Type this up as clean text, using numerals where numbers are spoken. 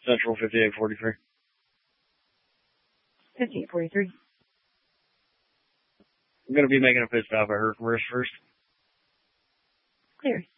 Central 5843. 5843. I'm going to be making a pit stop at Hurst first. Clear.